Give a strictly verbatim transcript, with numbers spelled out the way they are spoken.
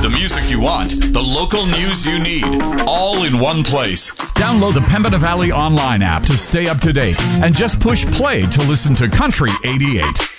The music you want, the local news you need, all in one place. Download the Pembina Valley Online app to stay up to date and just push play to listen to Country eighty-eight.